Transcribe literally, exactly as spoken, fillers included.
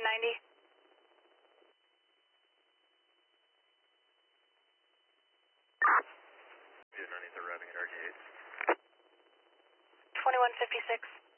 ninety. Underneath the arriving at R G eight. twenty-one fifty-six.